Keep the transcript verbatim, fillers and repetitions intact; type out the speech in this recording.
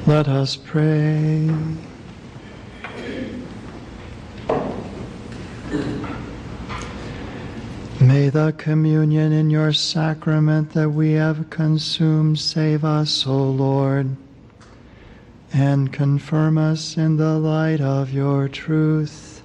Let us pray. May the communion in your sacrament that we have consumed save us, O Lord, and confirm us in the light of your truth.